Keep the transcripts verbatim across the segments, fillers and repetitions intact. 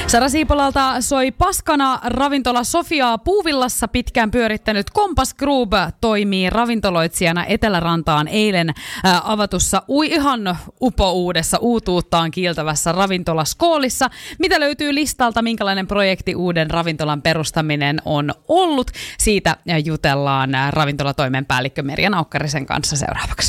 Sara Siipolalta soi paskana ravintola Sofiaa Puuvillassa pitkään pyörittänyt Compass Group toimii ravintoloitsijana Etelärantaan eilen ää, avatussa ui, ihan upouudessa uutuuttaan kiiltävässä ravintola Skoolissa. Mitä löytyy listalta, minkälainen projekti uuden ravintolan perustaminen on ollut? Siitä jutellaan ravintolatoimen päällikkö Merja Naukkarisen kanssa seuraavaksi.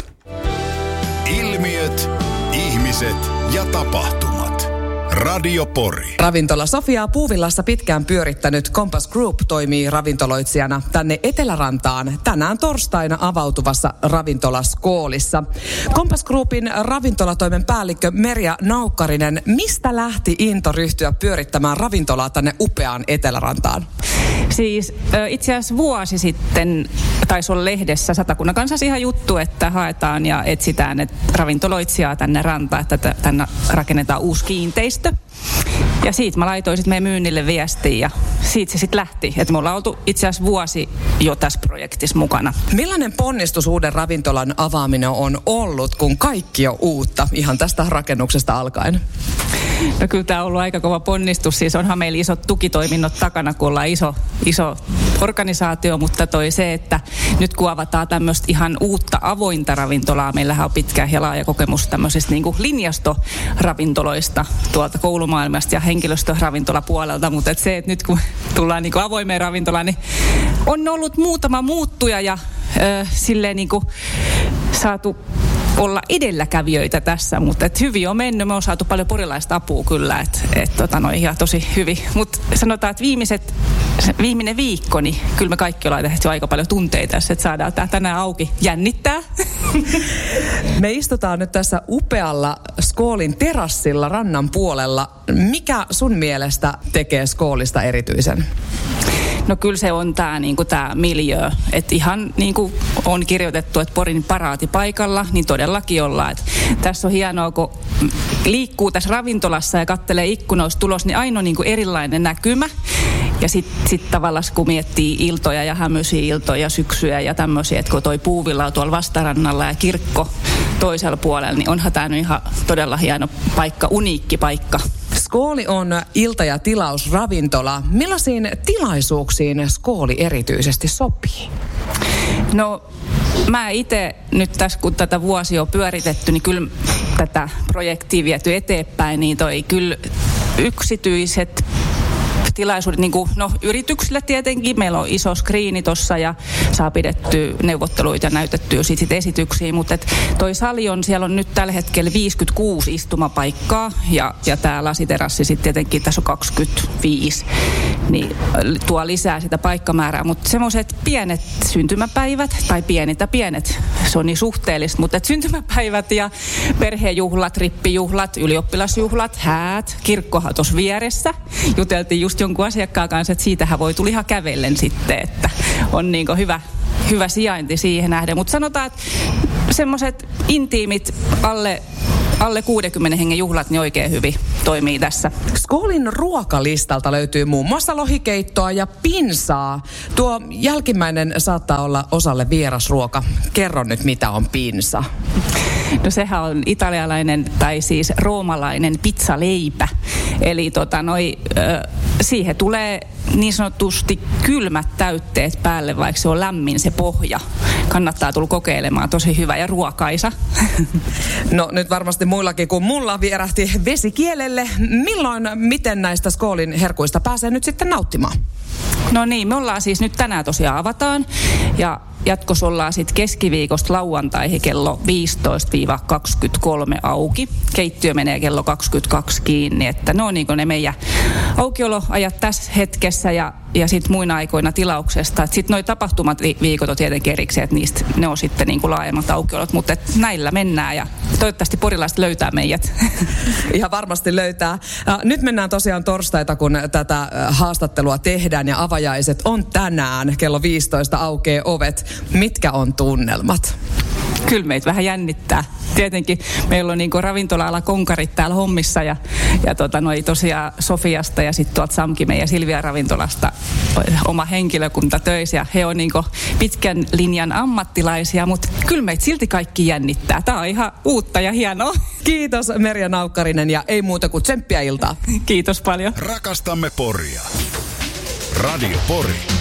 Ilmiöt, ihmiset ja tapahtumat. Radio Pori. Ravintola Sofiaa Puuvillassa pitkään pyörittänyt Compass Group toimii ravintoloitsijana tänne Etelärantaan tänään torstaina avautuvassa ravintola Skoolissa. Compass Groupin ravintolatoimen päällikkö Merja Naukkarinen, mistä lähti into ryhtyä pyörittämään ravintolaa tänne upeaan Etelärantaan? Siis itse asiassa vuosi sitten taisi olla lehdessä Satakunnan Kansassa ihan juttu, että haetaan ja etsitään et ravintoloitsijaa tänne rantaan, että tänne rakennetaan uusi kiinteistö. Ja siitä mä laitoin sitten meidän myynnille viestiä ja siitä se sitten lähti. Että me ollaan oltu itse asiassa vuosi jo tässä projektissa mukana. Millainen ponnistus uuden ravintolan avaaminen on ollut, kun kaikki on uutta ihan tästä rakennuksesta alkaen? No kyllä tämä on ollut aika kova ponnistus. Siis onhan meillä isot tukitoiminnot takana, kun ollaan iso, iso organisaatio, mutta toi se, että nyt kun avataan tämmöistä ihan uutta avointa ravintolaa, meillähän on pitkä ja laaja kokemus tämmöisistä niin kuin linjastoravintoloista tuolta koulumaailmasta ja henkilöstöravintolapuolelta, mutta et se, että nyt kun tullaan niin kuin avoimeen ravintolaan, niin on ollut muutama muuttuja ja äh, silleen niin kuin saatu olla edelläkävijöitä tässä, mutta et hyvin on mennyt. Me on saatu paljon porilaista apua kyllä, että et, tota, no, ihan tosi hyvin. Mutta sanotaan, että viimeiset, viimeinen viikko, niin kyllä me kaikki ollaan tehty aika paljon tunteita tässä, että saadaan tämä tänään auki. Jännittää. Me istutaan nyt tässä upealla Skoolin terassilla rannan puolella. Mikä sun mielestä tekee Skoolista erityisen? No kyllä se on tämä niinku tää miljöö, että ihan niin kuin on kirjoitettu, että Porin paraatipaikalla, niin todellakin ollaan. Et tässä on hienoa, kun liikkuu tässä ravintolassa ja katselee ikkunoista tulos, niin aina on niinku erilainen näkymä. Ja sitten sit tavallaan kun miettii iltoja ja hämöisiä iltoja, syksyjä ja tämmöisiä, että kun toi Puuvilla on tuolla vastarannalla ja kirkko toisella puolella, niin onhan tämä nyt ihan todella hieno paikka, uniikki paikka. Skooli on ilta- ja tilausravintola. Millaisiin tilaisuuksiin Skooli erityisesti sopii? No mä itse nyt tässä, kun tätä vuosia on pyöritetty, niin kyllä tätä projektia viety eteenpäin, niin toi kyllä yksityiset tilaisuudet, niin kuin, no yrityksille tietenkin, meillä on iso skriini tuossa ja saa pidetty neuvotteluita ja näytettyä sit, sit esityksiä, mutta et toi sali on, siellä on nyt tällä hetkellä viisikymmentäkuusi istumapaikkaa ja, ja tämä lasiterassi sitten tietenkin tässä on kaksikymmentäviisi, niin tuo lisää sitä paikkamäärää, mutta semmoiset pienet syntymäpäivät, tai pienet ja pienet, se on niin suhteellista, mutta et syntymäpäivät ja perhejuhlat, rippijuhlat, ylioppilasjuhlat, häät, kirkkohan tuossa vieressä, juteltiin just jonkun asiakkaan kanssa, että siitähän voi tulla ihan kävellen sitten, että on niin kuin hyvä, hyvä sijainti siihen nähden. Mutta sanotaan, että semmoiset intiimit alle, alle kuudenkymmenen hengen juhlat niin oikein hyvin toimii tässä. Skoolin ruokalistalta löytyy muun muassa lohikeittoa ja pinsaa. Tuo jälkimmäinen saattaa olla osalle vierasruoka. Kerro nyt, mitä on pinsa. No sehän on italialainen tai siis roomalainen pizzaleipä. Eli tota noi, ö, siihen tulee niin sanotusti kylmät täytteet päälle, vaikka se on lämmin se pohja. Kannattaa tulla kokeilemaan, tosi hyvä ja ruokaisa. No nyt varmasti muillakin kuin mulla vierähti vesi kielelle. Milloin, miten näistä Skoolin herkuista pääsee nyt sitten nauttimaan? No niin, me ollaan siis nyt tänään tosiaan avataan ja jatkossa ollaan sitten keskiviikosta lauantaihin kello viisitoista kaksikymmentäkolme auki. Keittiö menee kello kaksikymmentäkaksi kiinni, että ne on niin kuin ne meidän aukioloajat tässä hetkessä ja, ja sitten muina aikoina tilauksesta. Sitten noi tapahtumat viikot on tietenkin erikseen, että niistä ne on sitten niin kuin laajemmat aukiolot, mutta näillä mennään ja toivottavasti porilaiset löytää meidät. Ihan varmasti löytää. Nyt mennään tosiaan torstaita, kun tätä haastattelua tehdään ja avajaiset on tänään kello viisitoista aukeaa ovet. Mitkä on tunnelmat? kyllä meitä vähän jännittää. Tietenkin meillä on niinku ravintola-ala konkarit täällä hommissa ja, ja tota, noi tosiaan Sofiasta ja sitten tuolta Samkimen ja Silvia ravintolasta oma henkilökunta töissä ja he on niinku pitkän linjan ammattilaisia, mutta kyllä meitä silti kaikki jännittää. Tämä on ihan uutta ja hienoa. Kiitos Merja Naukkarinen ja ei muuta kuin tsemppiä iltaa. Kiitos paljon. Rakastamme Poria. Radio Pori.